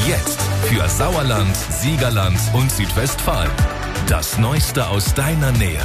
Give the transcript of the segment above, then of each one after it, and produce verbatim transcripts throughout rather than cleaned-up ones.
Jetzt für Sauerland, Siegerland und Südwestfalen. Das Neueste aus deiner Nähe.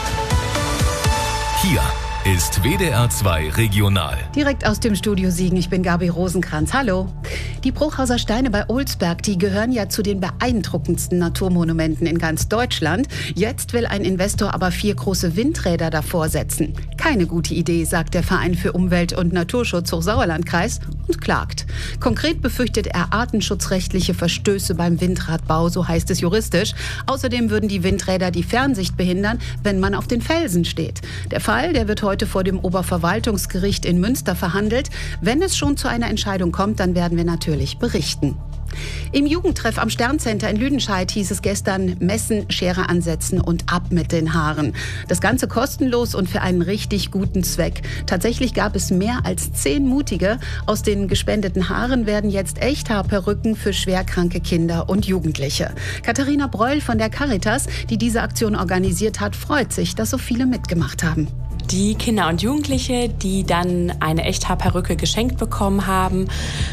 Hier ist W D R zwei Regional. Direkt aus dem Studio Siegen, ich bin Gabi Rosenkranz. Hallo. Die Bruchhauser Steine bei Olsberg, die gehören ja zu den beeindruckendsten Naturmonumenten in ganz Deutschland. Jetzt will ein Investor aber vier große Windräder davor setzen. Keine gute Idee, sagt der Verein für Umwelt- und Naturschutz Hochsauerlandkreis und klagt. Konkret befürchtet er artenschutzrechtliche Verstöße beim Windradbau, so heißt es juristisch. Außerdem würden die Windräder die Fernsicht behindern, wenn man auf den Felsen steht. Der Fall, der wird heute vor dem Oberverwaltungsgericht in Münster verhandelt. Wenn es schon zu einer Entscheidung kommt, dann werden wir natürlich berichten. Im Jugendtreff am Sterncenter in Lüdenscheid hieß es gestern, messen, Schere ansetzen und ab mit den Haaren. Das Ganze kostenlos und für einen richtig guten Zweck. Tatsächlich gab es mehr als zehn Mutige. Aus den gespendeten Haaren werden jetzt Echthaarperücken für schwerkranke Kinder und Jugendliche. Katharina Breul von der Caritas, die diese Aktion organisiert hat, freut sich, dass so viele mitgemacht haben. Die Kinder und Jugendliche, die dann eine Echthaarperücke geschenkt bekommen haben,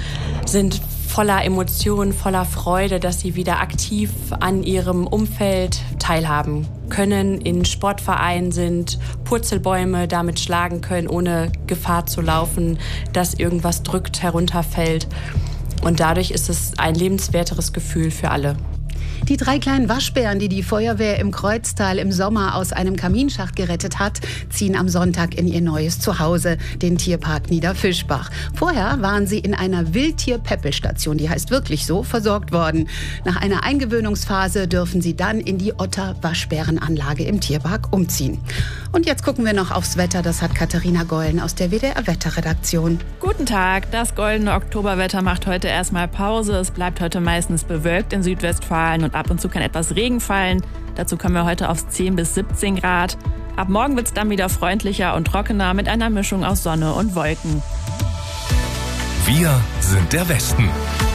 sind voller Emotionen, voller Freude, dass sie wieder aktiv an ihrem Umfeld teilhaben können, in Sportvereinen sind, Purzelbäume damit schlagen können, ohne Gefahr zu laufen, dass irgendwas drückt, herunterfällt. Und dadurch ist es ein lebenswerteres Gefühl für alle. Die drei kleinen Waschbären, die die Feuerwehr im Kreuztal im Sommer aus einem Kaminschacht gerettet hat, ziehen am Sonntag in ihr neues Zuhause, den Tierpark Niederfischbach. Vorher waren sie in einer Wildtier-Päppelstation, die heißt wirklich so, versorgt worden. Nach einer Eingewöhnungsphase dürfen sie dann in die Otter-Waschbärenanlage im Tierpark umziehen. Und jetzt gucken wir noch aufs Wetter, das hat Katharina Gollen aus der W D R-Wetterredaktion. Guten Tag, das goldene Oktoberwetter macht heute erstmal Pause. Es bleibt heute meistens bewölkt in Südwestfalen und ab und zu kann etwas Regen fallen. Dazu kommen wir heute auf zehn bis siebzehn Grad. Ab morgen wird es dann wieder freundlicher und trockener mit einer Mischung aus Sonne und Wolken. Wir sind der Westen.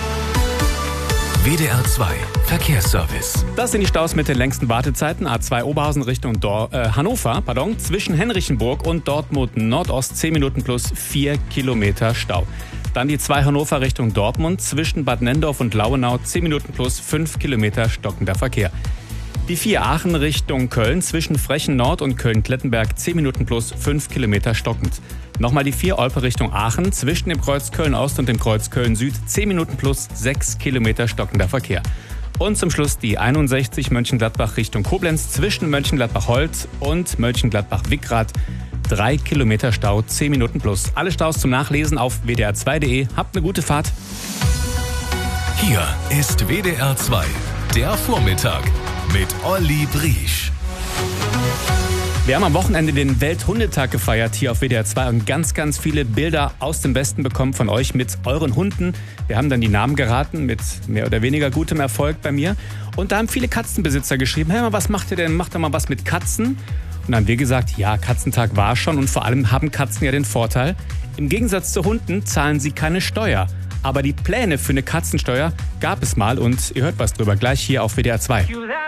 W D R zwei Verkehrsservice. Das sind die Staus mit den längsten Wartezeiten. A zwei Oberhausen Richtung Dor- äh, Hannover, pardon, zwischen Henrichenburg und Dortmund Nordost zehn Minuten plus vier Kilometer Stau. Dann die zwei Hannover Richtung Dortmund zwischen Bad Nendorf und Lauenau zehn Minuten plus fünf Kilometer stockender Verkehr. Die vier Aachen Richtung Köln zwischen Frechen Nord und Köln-Klettenberg zehn Minuten plus fünf Kilometer stockend. Nochmal die vier Olpe Richtung Aachen zwischen dem Kreuz Köln Ost und dem Kreuz Köln Süd zehn Minuten plus sechs Kilometer stockender Verkehr. Und zum Schluss die einundsechzig Mönchengladbach Richtung Koblenz zwischen Mönchengladbach-Holz und Mönchengladbach-Wickrath. Drei Kilometer Stau, zehn Minuten plus. Alle Staus zum Nachlesen auf w d r zwei punkt d e. Habt eine gute Fahrt. Hier ist W D R zwei, der Vormittag mit Olli Briesch. Wir haben am Wochenende den Welthundetag gefeiert hier auf W D R zwei und ganz, ganz viele Bilder aus dem Westen bekommen von euch mit euren Hunden. Wir haben dann die Namen geraten mit mehr oder weniger gutem Erfolg bei mir. Und da haben viele Katzenbesitzer geschrieben, hey, was macht ihr denn? Macht doch mal was mit Katzen. Und dann haben wir gesagt, ja, Katzentag war schon und vor allem haben Katzen ja den Vorteil, im Gegensatz zu Hunden zahlen sie keine Steuer. Aber die Pläne für eine Katzensteuer gab es mal und ihr hört was drüber gleich hier auf W D R zwei.